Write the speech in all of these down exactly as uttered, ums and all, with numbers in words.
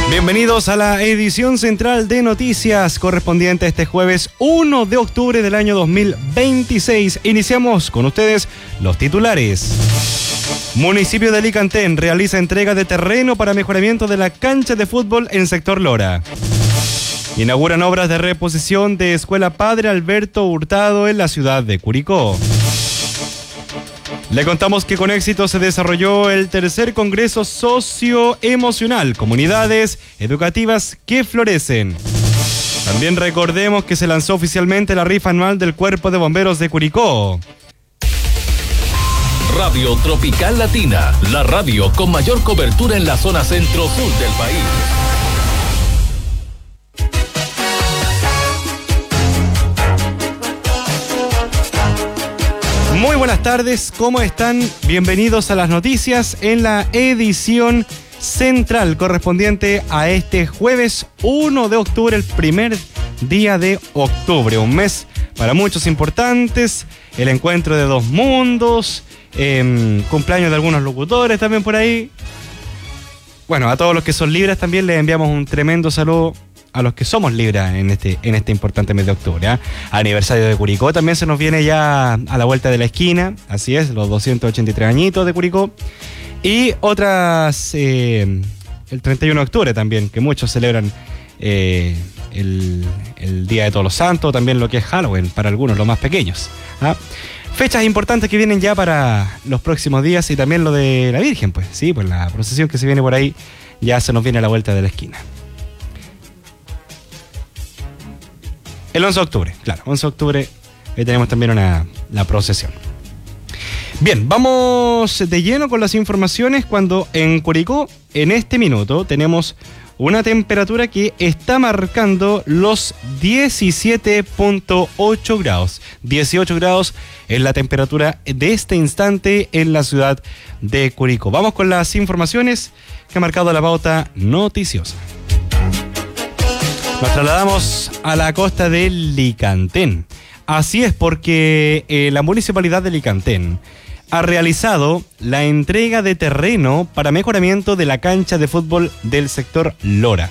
Bienvenidos a la edición central de noticias correspondiente a este jueves uno de octubre del año dos mil veintiséis. Iniciamos con ustedes los titulares. Municipio de Alicantén realiza entrega de terreno para mejoramiento de la cancha de fútbol en sector Lora. Inauguran obras de reposición de Escuela Padre Alberto Hurtado en la ciudad de Curicó. Le contamos que con éxito se desarrolló el tercer Congreso Socioemocional, Comunidades Educativas que Florecen. También recordemos que se lanzó oficialmente la rifa anual del Cuerpo de Bomberos de Curicó. Radio Tropical Latina, la radio con mayor cobertura en la zona centro-sur del país. Muy buenas tardes, ¿cómo están? Bienvenidos a las noticias en la edición central correspondiente a este jueves uno de octubre, el primer día de octubre, un mes para muchos importantes, el encuentro de dos mundos, eh, cumpleaños de algunos locutores también por ahí. Bueno, a todos los que son libras también les enviamos un tremendo saludo. A los que somos libras en este, en este importante mes de octubre, ¿eh? Aniversario de Curicó también se nos viene ya a la vuelta de la esquina, así es, los doscientos ochenta y tres añitos de Curicó. Y otras, eh, el treinta y uno de octubre también, que muchos celebran eh, el, el Día de Todos los Santos, también lo que es Halloween, para algunos, los más pequeños, ¿eh? Fechas importantes que vienen ya para los próximos días y también lo de la Virgen, pues, sí, pues la procesión que se viene por ahí ya se nos viene a la vuelta de la esquina. El once de octubre, claro, once de octubre, ahí tenemos también una, la procesión. Bien, vamos de lleno con las informaciones cuando en Curicó, en este minuto, tenemos una temperatura que está marcando los diecisiete punto ocho grados. dieciocho grados es la temperatura de este instante en la ciudad de Curicó. Vamos con las informaciones que ha marcado la pauta noticiosa. Nos trasladamos a la costa de Licantén. Así es, porque eh, la municipalidad de Licantén ha realizado la entrega de terreno para mejoramiento de la cancha de fútbol del sector Lora.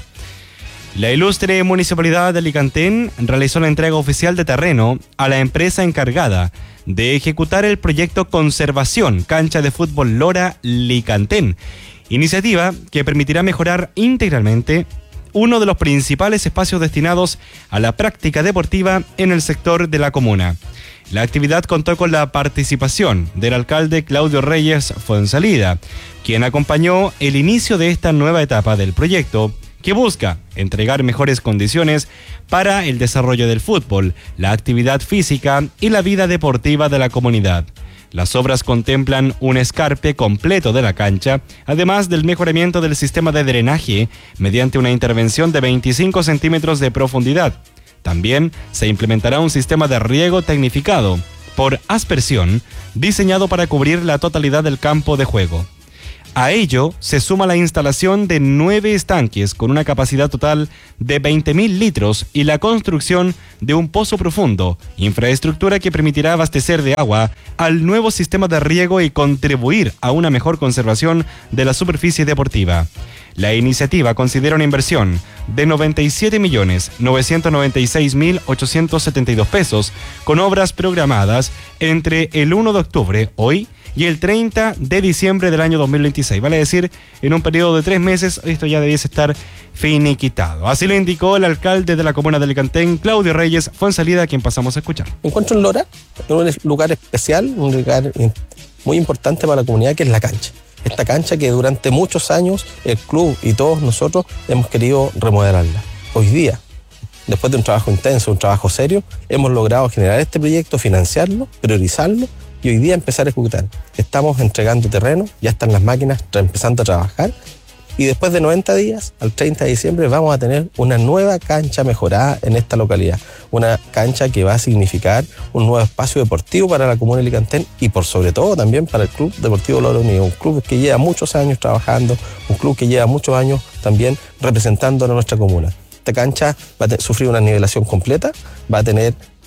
La ilustre municipalidad de Licantén realizó la entrega oficial de terreno a la empresa encargada de ejecutar el proyecto Conservación Cancha de Fútbol Lora Licantén, iniciativa que permitirá mejorar integralmente uno de los principales espacios destinados a la práctica deportiva en el sector de la comuna. La actividad contó con la participación del alcalde Claudio Reyes Fuenzalida, quien acompañó el inicio de esta nueva etapa del proyecto, que busca entregar mejores condiciones para el desarrollo del fútbol, la actividad física y la vida deportiva de la comunidad. Las obras contemplan un escarpe completo de la cancha, además del mejoramiento del sistema de drenaje mediante una intervención de veinticinco centímetros de profundidad. También se implementará un sistema de riego tecnificado por aspersión, diseñado para cubrir la totalidad del campo de juego. A ello se suma la instalación de nueve estanques con una capacidad total de veinte mil litros y la construcción de un pozo profundo, infraestructura que permitirá abastecer de agua al nuevo sistema de riego y contribuir a una mejor conservación de la superficie deportiva. La iniciativa considera una inversión de noventa y siete millones novecientos noventa y seis mil ochocientos setenta y dos pesos, con obras programadas entre el uno de octubre, hoy, y el treinta de diciembre del año dos mil veintiséis. Vale decir, en un periodo de tres meses, esto ya debiese estar finiquitado. Así lo indicó el alcalde de la comuna de Licantén, Claudio Reyes Fuenzalida, a quien pasamos a escuchar. Me encuentro en Lora, en un lugar especial, un lugar muy importante para la comunidad, que es la cancha. Esta cancha que durante muchos años el club y todos nosotros hemos querido remodelarla. Hoy día, después de un trabajo intenso, un trabajo serio, hemos logrado generar este proyecto, financiarlo, priorizarlo y hoy día empezar a ejecutar. Estamos entregando terreno, ya están las máquinas empezando a trabajar y después de noventa días, al treinta de diciembre, vamos a tener una nueva cancha mejorada en esta localidad. Una cancha que va a significar un nuevo espacio deportivo para la comuna de Licantén y por sobre todo también para el Club Deportivo Lora Unido, un club que lleva muchos años trabajando, un club que lleva muchos años también representando a nuestra comuna. Esta cancha va a sufrir una nivelación completa, va a tener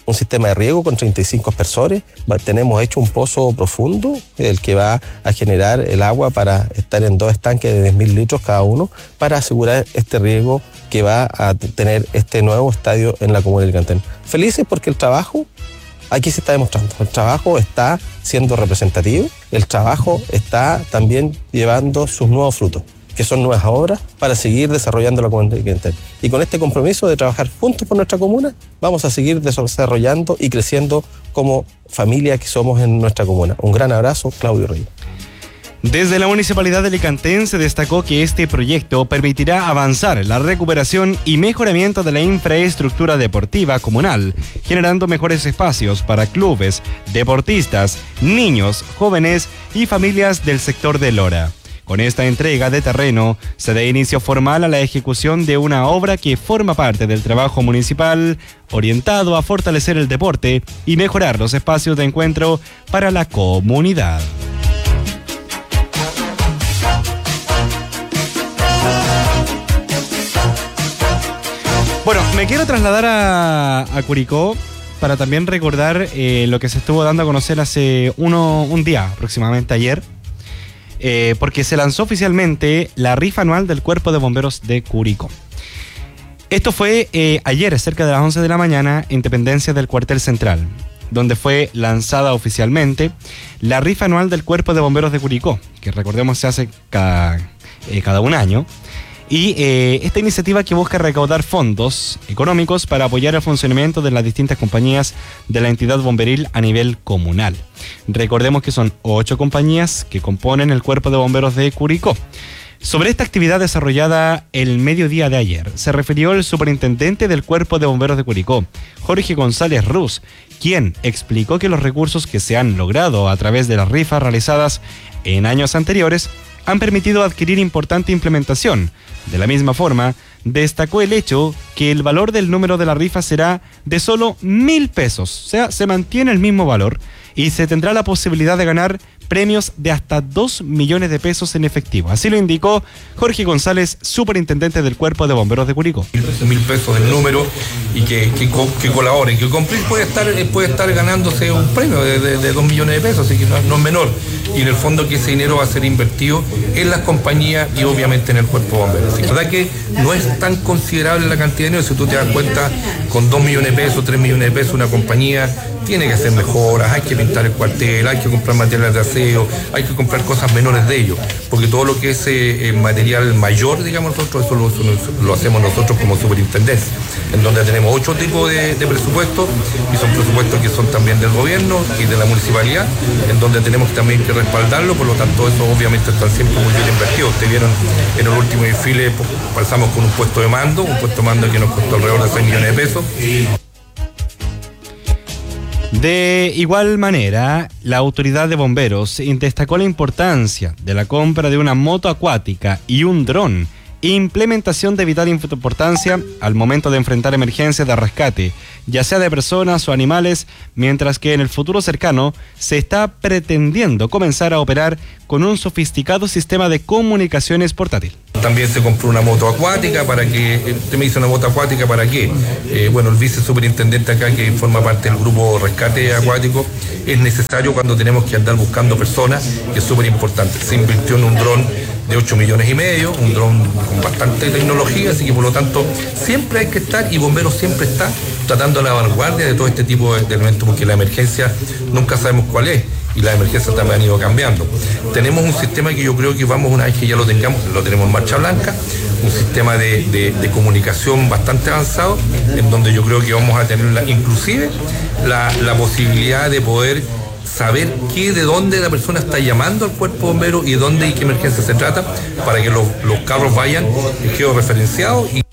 un sistema de riego con treinta y cinco aspersores. Tenemos hecho un pozo profundo, el que va a generar el agua para estar en dos estanques de diez mil litros cada uno, para asegurar este riego que va a tener este nuevo estadio en la comuna de Licantén. Felices porque el trabajo aquí se está demostrando. El trabajo está siendo representativo, el trabajo está también llevando sus nuevos frutos, que son nuevas obras para seguir desarrollando la comuna de Licantén. Y con este compromiso de trabajar juntos por nuestra comuna, vamos a seguir desarrollando y creciendo como familia que somos en nuestra comuna. Un gran abrazo, Claudio Reyes. Desde la Municipalidad de Licantén se destacó que este proyecto permitirá avanzar la recuperación y mejoramiento de la infraestructura deportiva comunal, generando mejores espacios para clubes, deportistas, niños, jóvenes y familias del sector de Lora. Con esta entrega de terreno, se da inicio formal a la ejecución de una obra que forma parte del trabajo municipal orientado a fortalecer el deporte y mejorar los espacios de encuentro para la comunidad. Bueno, me quiero trasladar a, a Curicó para también recordar eh, lo que se estuvo dando a conocer hace uno, un día, aproximadamente ayer, eh, porque se lanzó oficialmente la rifa anual del Cuerpo de Bomberos de Curicó. Esto fue eh, ayer, cerca de las once de la mañana, en dependencia del cuartel central, donde fue lanzada oficialmente la rifa anual del Cuerpo de Bomberos de Curicó, que recordemos se hace cada, eh, cada un año. Y eh, esta iniciativa que busca recaudar fondos económicos para apoyar el funcionamiento de las distintas compañías de la entidad bomberil a nivel comunal. Recordemos que son ocho compañías que componen el Cuerpo de Bomberos de Curicó. Sobre esta actividad desarrollada el mediodía de ayer, se refirió el superintendente del Cuerpo de Bomberos de Curicó, Jorge González Ruz, quien explicó que los recursos que se han logrado a través de las rifas realizadas en años anteriores han permitido adquirir importante implementación. De la misma forma, destacó el hecho que el valor del número de la rifa será de solo mil pesos, o sea, se mantiene el mismo valor y se tendrá la posibilidad de ganar premios de hasta dos millones de pesos en efectivo. Así lo indicó Jorge González, superintendente del Cuerpo de Bomberos de Curicó. Mil pesos el número y que, que, que colaboren, que Compris puede estar, puede estar ganándose un premio de, de, de dos millones de pesos, así que no, no es menor. Y en el fondo que ese dinero va a ser invertido en las compañías y obviamente en el Cuerpo de Bomberos. Así que la verdad que no es tan considerable la cantidad de dinero, si tú te das cuenta, con dos millones de pesos, tres millones de pesos, una compañía tiene que hacer mejoras, hay que pintar el cuartel, hay que comprar materiales de aseo, hay que comprar cosas menores de ellos, porque todo lo que es eh, material mayor, digamos nosotros, eso lo, eso lo hacemos nosotros como superintendencia, en donde tenemos ocho tipos de, de presupuestos, y son presupuestos que son también del gobierno y de la municipalidad, en donde tenemos también que respaldarlo, por lo tanto eso obviamente está siempre muy bien invertido. Ustedes vieron en el último desfile, pasamos con un puesto de mando, un puesto de mando que nos costó alrededor de seis millones de pesos. De igual manera, la autoridad de bomberos destacó la importancia de la compra de una moto acuática y un dron, implementación de vital importancia al momento de enfrentar emergencias de rescate, ya sea de personas o animales, mientras que en el futuro cercano se está pretendiendo comenzar a operar con un sofisticado sistema de comunicaciones portátil. También se compró una moto acuática para que, usted me dice una moto acuática para qué, eh, bueno, el vice superintendente acá que forma parte del grupo Rescate Acuático, es necesario cuando tenemos que andar buscando personas, que es súper importante. Se invirtió en un dron de ocho millones y medio, un dron con bastante tecnología, así que por lo tanto siempre hay que estar, y Bomberos siempre está tratando la vanguardia de todo este tipo de elementos, porque la emergencia nunca sabemos cuál es, y las emergencias también han ido cambiando. Tenemos un sistema que yo creo que vamos, una vez que ya lo tengamos, lo tenemos en marcha blanca, un sistema de, de, de comunicación bastante avanzado, en donde yo creo que vamos a tener la, inclusive la, la posibilidad de poder saber qué, de dónde la persona está llamando al cuerpo bombero y dónde y qué emergencia se trata, para que los, los carros vayan georreferenciados. Y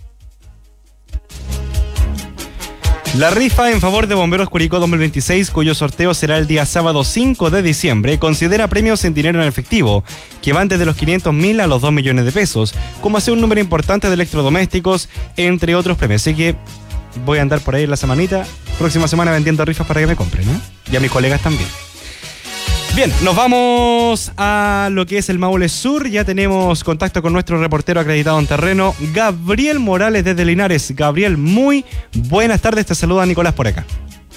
la rifa en favor de Bomberos Curicó dos mil veintiséis, cuyo sorteo será el día sábado cinco de diciembre, considera premios en dinero en efectivo, que van desde los quinientos mil a los dos millones de pesos, como hace un número importante de electrodomésticos, entre otros premios. Así que voy a andar por ahí en la semanita, próxima semana vendiendo rifas para que me compren, ¿no? Y a mis colegas también. Bien, nos vamos a lo que es el Maule Sur. Ya tenemos contacto con nuestro reportero acreditado en terreno, Gabriel Morales desde Linares. Gabriel, muy buenas tardes. Te saluda Nicolás por acá.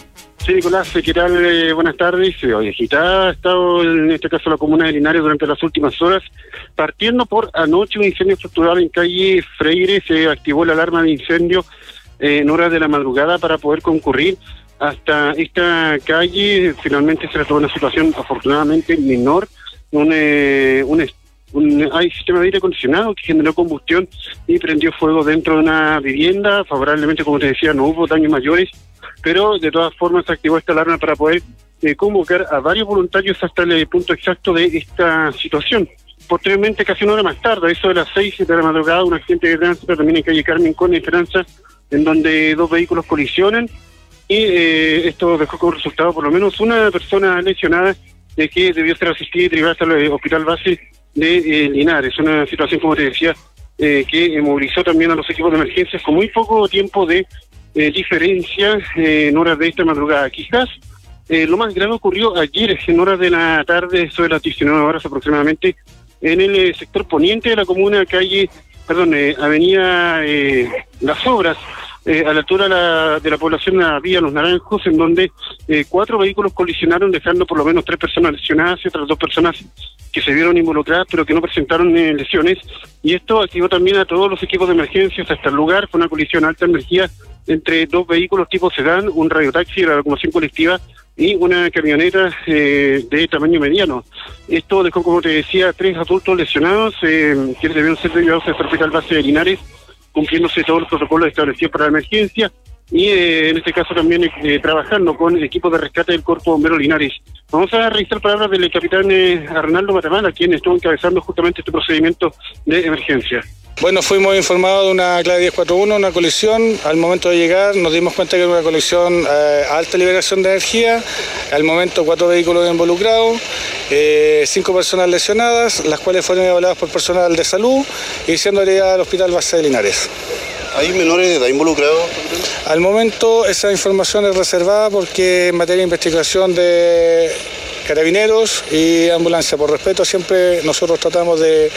Sí, Nicolás, ¿qué tal? Eh, buenas tardes. Eh, Hoy agitada ha estado en este caso la comuna de Linares durante las últimas horas, partiendo por anoche un incendio estructural en calle Freire. Se activó la alarma de incendio eh, en horas de la madrugada para poder concurrir hasta esta calle. Finalmente se resolvió una situación afortunadamente menor, un, eh, un, un hay sistema de aire acondicionado que generó combustión y prendió fuego dentro de una vivienda. Favorablemente, como te decía, no hubo daños mayores, pero de todas formas se activó esta alarma para poder eh, convocar a varios voluntarios hasta el punto exacto de esta situación. Posteriormente, casi una hora más tarde, eso de las seis de la madrugada, un accidente de tránsito también en calle Carmen con Esperanza, en donde dos vehículos colisionan, y eh, esto dejó como resultado por lo menos una persona lesionada de que debió ser asistida y derivada hasta el hospital base de eh, Linares. Una situación, como te decía, eh, que movilizó también a los equipos de emergencias con muy poco tiempo de Eh, diferencia eh, en horas de esta madrugada. Quizás eh, lo más grave ocurrió ayer en horas de la tarde, sobre las diecinueve horas aproximadamente, en el eh, sector poniente de la comuna, calle, perdón, eh, avenida eh, Las Obras, eh, a la altura de la, de la población de la vía Los Naranjos, en donde eh, cuatro vehículos colisionaron, dejando por lo menos tres personas lesionadas y otras dos personas que se vieron involucradas pero que no presentaron eh, lesiones, y esto activó también a todos los equipos de emergencias hasta el lugar. Fue una colisión a alta energía entre dos vehículos tipo sedán, un radiotaxi de la locomoción colectiva y una camioneta eh, de tamaño mediano. Esto dejó, como te decía, tres adultos lesionados, eh, que debieron ser llevados al hospital base de Linares, cumpliéndose todos los protocolos establecidos para la emergencia, y eh, en este caso también eh, trabajando con el equipo de rescate del Cuerpo Bombero Linares. Vamos a revisar palabras del capitán eh, Arnaldo Matamala, quien estuvo encabezando justamente este procedimiento de emergencia. Bueno, fuimos informados de una clave diez cuarenta y uno, una colisión. Al momento de llegar nos dimos cuenta que era una colisión eh, a alta liberación de energía. Al momento cuatro vehículos involucrados, eh, cinco personas lesionadas, las cuales fueron evaluadas por personal de salud y siendo derivadas al hospital base de Linares. ¿Hay menores de edad involucrados? Al momento esa información es reservada porque en materia de investigación de carabineros y ambulancia, por respeto siempre nosotros tratamos de,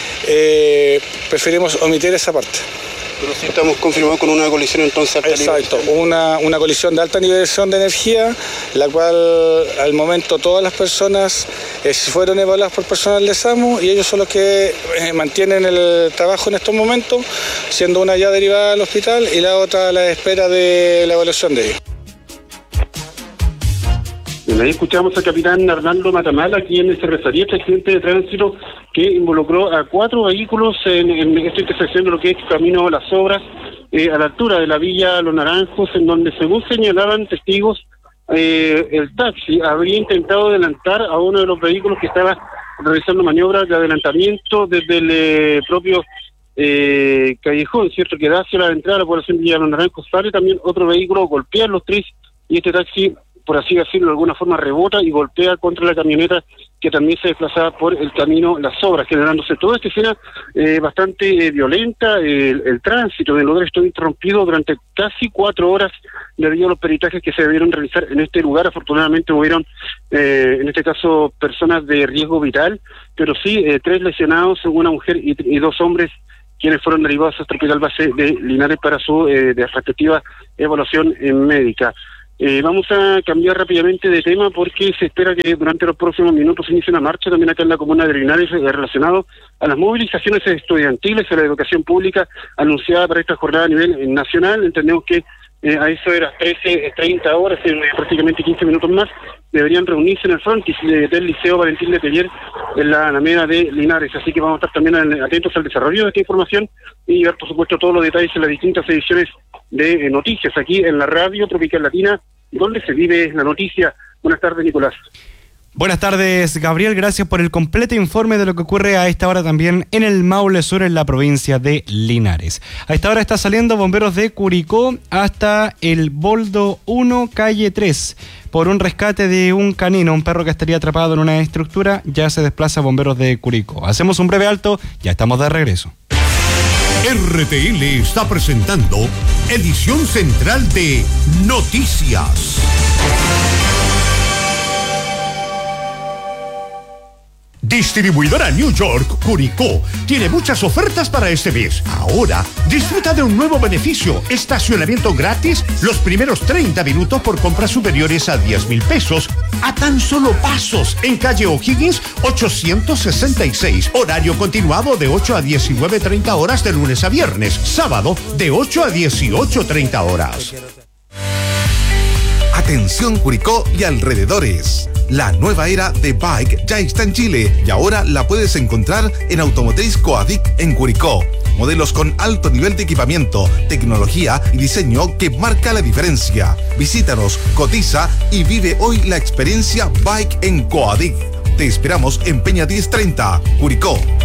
eh, preferimos omitir esa parte. Pero sí estamos confirmados con una colisión entonces alta Exacto, una, una colisión de alta liberación de energía, la cual al momento todas las personas eh, fueron evaluadas por personal de SAMU y ellos son los que eh, mantienen el trabajo en estos momentos, siendo una ya derivada al hospital y la otra a la espera de la evaluación de ellos. Bueno, ahí escuchamos al capitán Arnaldo Matamala, quien se refería a este accidente de tránsito que involucró a cuatro vehículos en, en esta intersección de lo que es Camino Las Obras, eh, a la altura de la villa Los Naranjos, en donde, según señalaban testigos, eh, el taxi habría intentado adelantar a uno de los vehículos que estaba realizando maniobras de adelantamiento desde el eh, propio eh, callejón, ¿cierto?, que da hacia la entrada de la población de Villa Los Naranjos. Sale también otro vehículo, golpea los tres, y este taxi, por así decirlo, de alguna forma rebota y golpea contra la camioneta que también se desplazaba por el camino Las Obras, generándose toda esta escena eh, bastante eh, violenta. El, el tránsito del lugar estuvo interrumpido durante casi cuatro horas debido a los peritajes que se debieron realizar en este lugar. Afortunadamente hubieron, eh, en este caso, personas de riesgo vital, pero sí eh, tres lesionados, una mujer y, y dos hombres, quienes fueron derivados hasta el hospital base de Linares para su eh, de respectiva evaluación eh, médica. Eh, vamos a cambiar rápidamente de tema porque se espera que durante los próximos minutos se inicie una marcha también acá en la comuna de Linares eh, relacionado a las movilizaciones estudiantiles a la educación pública anunciada para esta jornada a nivel eh, nacional. Entendemos que eh, a eso de las trece treinta horas, en eh, prácticamente quince minutos más, deberían reunirse en el frontis eh, del Liceo Valentín Letelier en la Alameda de Linares. Así que vamos a estar también atentos al desarrollo de esta información y ver, por supuesto, todos los detalles en las distintas ediciones de eh, noticias aquí en la Radio Tropical Latina, donde se vive la noticia. Buenas tardes, Nicolás. Buenas tardes, Gabriel. Gracias por el completo informe de lo que ocurre a esta hora también en el Maule Sur, en la provincia de Linares. A esta hora está saliendo bomberos de Curicó hasta el Boldo uno, calle tres, por un rescate de un canino, un perro que estaría atrapado en una estructura. Ya se desplaza bomberos de Curicó. Hacemos un breve alto, ya estamos de regreso. R T L está presentando edición central de Noticias. Distribuidora New York, Curicó, tiene muchas ofertas para este mes. Ahora, disfruta de un nuevo beneficio, estacionamiento gratis los primeros treinta minutos por compras superiores a diez mil pesos, a tan solo pasos, en calle O'Higgins ochocientos sesenta y seis. Horario continuado de ocho a diecinueve treinta horas de lunes a viernes. Sábado, de ocho a dieciocho treinta horas. Atención Curicó y alrededores. La nueva era de Bike ya está en Chile y ahora la puedes encontrar en Automotriz Coadic en Curicó. Modelos con alto nivel de equipamiento, tecnología y diseño que marca la diferencia. Visítanos, cotiza y vive hoy la experiencia Bike en Coadic. Te esperamos en Peña diez treinta, Curicó.